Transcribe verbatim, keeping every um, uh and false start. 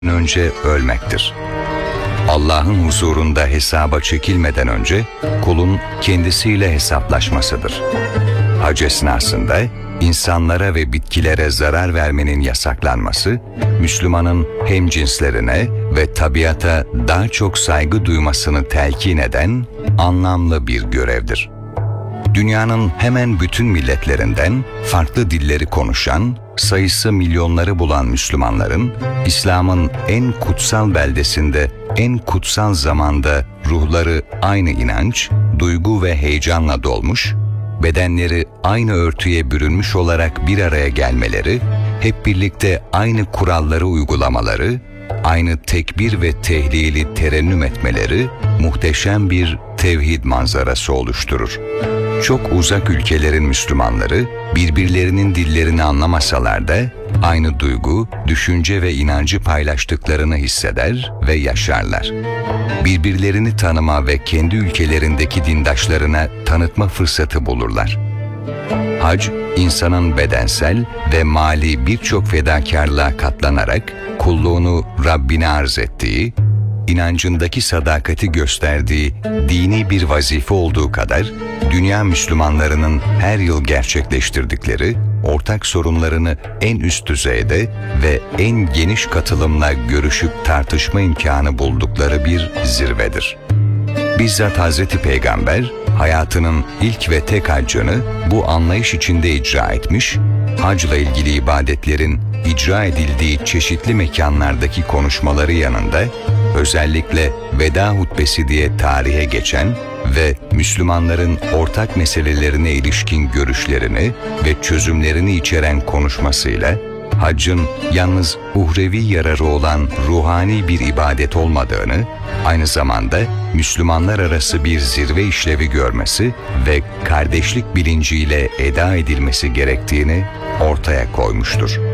önce ölmektir. Allah'ın huzurunda hesaba çekilmeden önce kulun kendisiyle hesaplaşmasıdır. Hac esnasında insanlara ve bitkilere zarar vermenin yasaklanması, Müslümanın hemcinslerine ve tabiata daha çok saygı duymasını telkin eden anlamlı bir görevdir. Dünyanın hemen bütün milletlerinden farklı dilleri konuşan, sayısı milyonları bulan Müslümanların, İslam'ın en kutsal beldesinde, en kutsal zamanda ruhları aynı inanç, duygu ve heyecanla dolmuş, bedenleri aynı örtüye bürünmüş olarak bir araya gelmeleri, hep birlikte aynı kuralları uygulamaları, aynı tekbir ve tehlili terennüm etmeleri muhteşem bir tevhid manzarası oluşturur. Çok uzak ülkelerin Müslümanları birbirlerinin dillerini anlamasalar da aynı duygu, düşünce ve inancı paylaştıklarını hisseder ve yaşarlar. Birbirlerini tanıma ve kendi ülkelerindeki dindaşlarına tanıtma fırsatı bulurlar. Hac, insanın bedensel ve mali birçok fedakarlığa katlanarak kulluğunu Rabbine arz ettiği, inancındaki sadakati gösterdiği dini bir vazife olduğu kadar, dünya Müslümanlarının her yıl gerçekleştirdikleri, ortak sorunlarını en üst düzeyde ve en geniş katılımla görüşüp tartışma imkanı buldukları bir zirvedir. Bizzat Hazreti Peygamber, hayatının ilk ve tek haccını bu anlayış içinde icra etmiş, hacla ilgili ibadetlerin icra edildiği çeşitli mekanlardaki konuşmaları yanında, özellikle veda hutbesi diye tarihe geçen ve Müslümanların ortak meselelerine ilişkin görüşlerini ve çözümlerini içeren konuşmasıyla, haccın yalnız uhrevi yararı olan ruhani bir ibadet olmadığını, aynı zamanda Müslümanlar arası bir zirve işlevi görmesi ve kardeşlik bilinciyle eda edilmesi gerektiğini ortaya koymuştur.